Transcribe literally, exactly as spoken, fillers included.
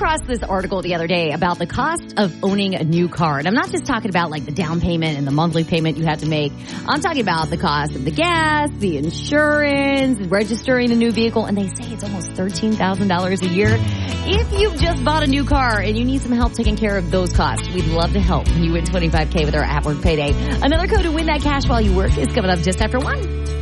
across this article the other day about the cost of owning a new car. And I'm not just talking about like the down payment and the monthly payment you have to make. I'm talking about the cost of the gas, the insurance, registering a new vehicle. And they say it's almost thirteen thousand dollars a year. If you've just bought a new car and you need some help taking care of those costs, we'd love to help when you win twenty-five K with our at work payday. Another code to win that cash while you work is coming up just after one.